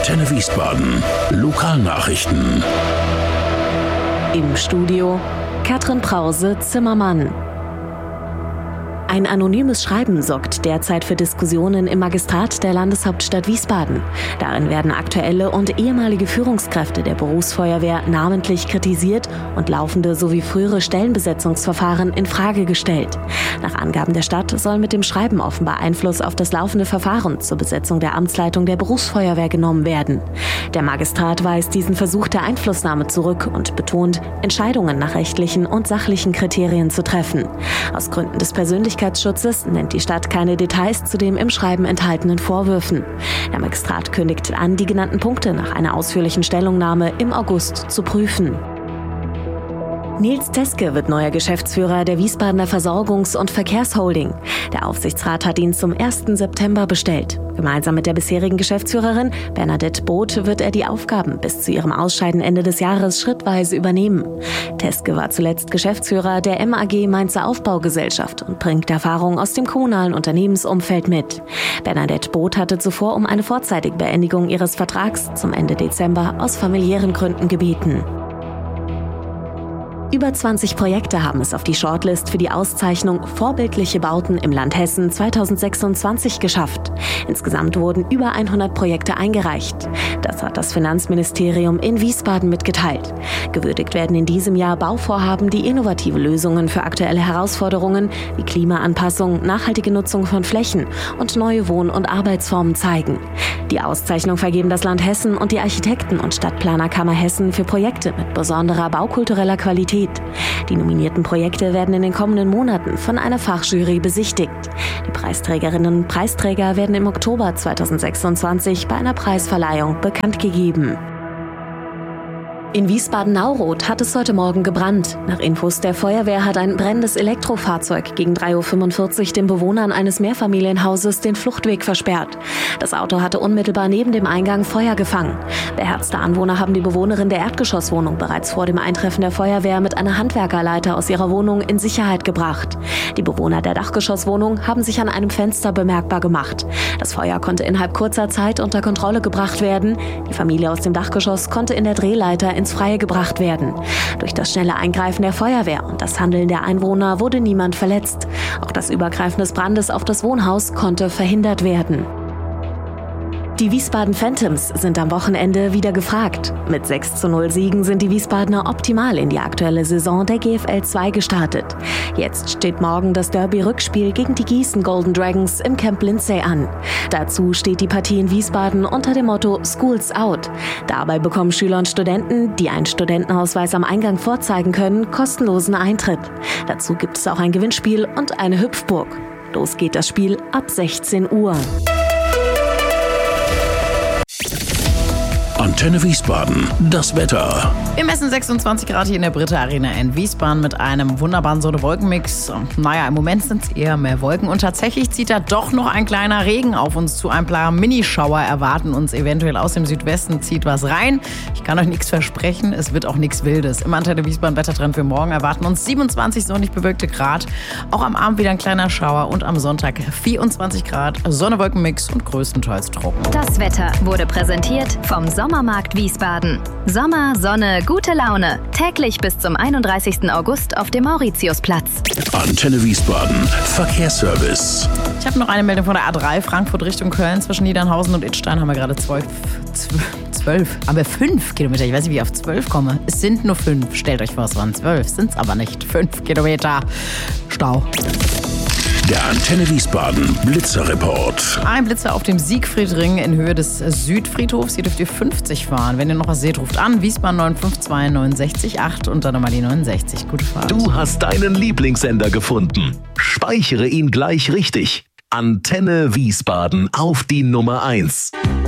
Antenne Wiesbaden. Lokalnachrichten. Im Studio Katrin Brause-Zimmermann. Ein anonymes Schreiben sorgt derzeit für Diskussionen im Magistrat der Landeshauptstadt Wiesbaden. Darin werden aktuelle und ehemalige Führungskräfte der Berufsfeuerwehr namentlich kritisiert und laufende sowie frühere Stellenbesetzungsverfahren in Frage gestellt. Nach Angaben der Stadt soll mit dem Schreiben offenbar Einfluss auf das laufende Verfahren zur Besetzung der Amtsleitung der Berufsfeuerwehr genommen werden. Der Magistrat weist diesen Versuch der Einflussnahme zurück und betont, Entscheidungen nach rechtlichen und sachlichen Kriterien zu treffen. Aus Gründen des Persönlichkeitsschutzes nennt die Stadt keine Details zu den im Schreiben enthaltenen Vorwürfen. Der Magistrat kündigt an, die genannten Punkte nach einer ausführlichen Stellungnahme im August zu prüfen. Nils Teske wird neuer Geschäftsführer der Wiesbadener Versorgungs- und Verkehrsholding. Der Aufsichtsrat hat ihn zum 1. September bestellt. Gemeinsam mit der bisherigen Geschäftsführerin Bernadette Both wird er die Aufgaben bis zu ihrem Ausscheiden Ende des Jahres schrittweise übernehmen. Teske war zuletzt Geschäftsführer der MAG Mainzer Aufbaugesellschaft und bringt Erfahrung aus dem kommunalen Unternehmensumfeld mit. Bernadette Both hatte zuvor um eine vorzeitige Beendigung ihres Vertrags zum Ende Dezember aus familiären Gründen gebeten. Über 20 Projekte haben es auf die Shortlist für die Auszeichnung Vorbildliche Bauten im Land Hessen 2026 geschafft. Insgesamt wurden über 100 Projekte eingereicht. Das hat das Finanzministerium in Wiesbaden mitgeteilt. Gewürdigt werden in diesem Jahr Bauvorhaben, die innovative Lösungen für aktuelle Herausforderungen wie Klimaanpassung, nachhaltige Nutzung von Flächen und neue Wohn- und Arbeitsformen zeigen. Die Auszeichnung vergeben das Land Hessen und die Architekten- und Stadtplanerkammer Hessen für Projekte mit besonderer baukultureller Qualität. Die nominierten Projekte werden in den kommenden Monaten von einer Fachjury besichtigt. Die Preisträgerinnen und Preisträger werden im Oktober 2026 bei einer Preisverleihung bekannt gegeben. In Wiesbaden-Nauroth hat es heute Morgen gebrannt. Nach Infos der Feuerwehr hat ein brennendes Elektrofahrzeug gegen 3:45 Uhr den Bewohnern eines Mehrfamilienhauses den Fluchtweg versperrt. Das Auto hatte unmittelbar neben dem Eingang Feuer gefangen. Beherzte Anwohner haben die Bewohnerin der Erdgeschosswohnung bereits vor dem Eintreffen der Feuerwehr mit einer Handwerkerleiter aus ihrer Wohnung in Sicherheit gebracht. Die Bewohner der Dachgeschosswohnung haben sich an einem Fenster bemerkbar gemacht. Das Feuer konnte innerhalb kurzer Zeit unter Kontrolle gebracht werden. Die Familie aus dem Dachgeschoss konnte in der Drehleiter ins Freie gebracht werden. Durch das schnelle Eingreifen der Feuerwehr und das Handeln der Einwohner wurde niemand verletzt. Auch das Übergreifen des Brandes auf das Wohnhaus konnte verhindert werden. Die Wiesbaden Phantoms sind am Wochenende wieder gefragt. Mit 6:0 Siegen sind die Wiesbadener optimal in die aktuelle Saison der GFL 2 gestartet. Jetzt steht morgen das Derby-Rückspiel gegen die Gießen Golden Dragons im Camp Lindsay an. Dazu steht die Partie in Wiesbaden unter dem Motto Schools Out. Dabei bekommen Schüler und Studenten, die einen Studentenausweis am Eingang vorzeigen können, kostenlosen Eintritt. Dazu gibt es auch ein Gewinnspiel und eine Hüpfburg. Los geht das Spiel ab 16 Uhr. Antenne Wiesbaden, das Wetter. Wir messen 26 Grad hier in der Britta Arena in Wiesbaden mit einem wunderbaren Sonne-Wolken-Mix. Naja, im Moment sind es eher mehr Wolken und tatsächlich zieht da doch noch ein kleiner Regen auf uns zu. Ein paar Minischauer erwarten uns eventuell aus dem Südwesten, zieht was rein. Ich kann euch nichts versprechen, es wird auch nichts Wildes. Im Antenne Wiesbaden Wettertrend für morgen erwarten uns 27 sonnig bewölkte Grad. Auch am Abend wieder ein kleiner Schauer und am Sonntag 24 Grad, Sonne-Wolken-Mix und größtenteils trocken. Das Wetter wurde präsentiert vom Sommermarkt Wiesbaden. Sommer, Sonne, gute Laune. Täglich bis zum 31. August auf dem Mauritiusplatz. Antenne Wiesbaden, Verkehrsservice. Ich habe noch eine Meldung von der A3 Frankfurt Richtung Köln. Zwischen Niedernhausen und Idstein haben wir gerade 12. Haben wir 5 Kilometer. Ich weiß nicht, wie ich auf 12 komme. Es sind nur 5. Stellt euch vor, es waren 12. Sind es aber nicht. 5 Kilometer Stau. Der Antenne Wiesbaden Blitzerreport. Ein Blitzer auf dem Siegfriedring in Höhe des Südfriedhofs. Hier dürft ihr 50 fahren. Wenn ihr noch was seht, ruft an. Wiesbaden 952 69 8 und dann nochmal die 69. Gute Fahrt. Du hast deinen Lieblingssender gefunden. Speichere ihn gleich richtig. Antenne Wiesbaden auf die Nummer 1.